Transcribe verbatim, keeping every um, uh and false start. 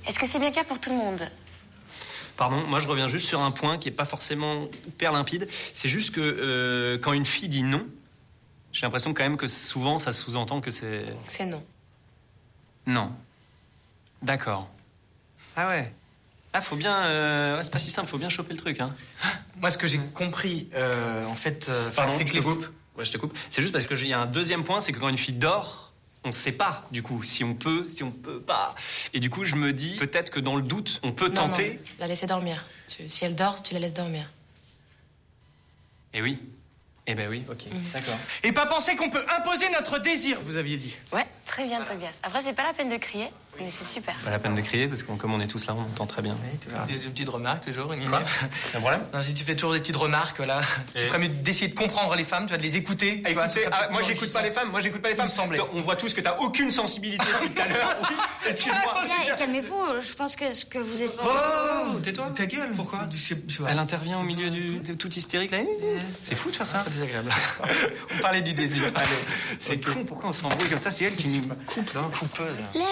Est-ce que c'est bien clair pour tout le monde? Pardon, moi je reviens juste sur un point qui est pas forcément hyper limpide. C'est juste que euh, quand une fille dit non, j'ai l'impression quand même que souvent ça sous-entend que c'est... C'est non. Non. D'accord. Ah ouais. Ah, faut bien... Euh... Ouais, c'est pas si simple, faut bien choper le truc, hein. Moi, ce que j'ai compris, euh, en fait... Euh, Pardon, c'est je que te les... coupe. Ouais, je te coupe. C'est juste parce que il y a un deuxième point, c'est que quand une fille dort, on sait pas, du coup, si on peut, si on peut pas. Et du coup, je me dis, peut-être que dans le doute, on peut Non, tenter... non, la laisser dormir. Tu- si elle dort, tu la laisses dormir. Eh oui. Eh ben oui, ok, Mhm. d'accord. Et pas penser qu'on peut imposer notre désir, vous aviez dit. Ouais, très bien, Tobias. Après, c'est pas la peine de crier, mais c'est super. Pas la peine de crier, parce que comme on est tous là, on entend très bien. Oui, tu vois, des, des petites remarques, toujours. Une Quoi? Un problème? Non, si tu fais toujours des petites remarques, là, tu ferais mieux d'essayer de comprendre les femmes, tu vas de les écouter. Tu vois, ce Écoutez, serait ah, peut-être moi plus j'écoute pas les femmes, moi j'écoute pas les Il me femmes. semblait. On voit tous que t'as aucune sensibilité depuis tout à l'heure. Oui, excuse-moi. Bien, calmez-vous, je pense que ce que vous essayez... Oh, tais-toi. Ta gueule. Pourquoi? Je sais- je sais pas. Elle intervient au milieu du... T'es tout hystérique là. C'est fou de faire ça. Très désagréable. On parlait du désir. Allez. C'est con, pourquoi on s'embrouille comme ça? C'est elle qui nous coupe là. Coupeuse.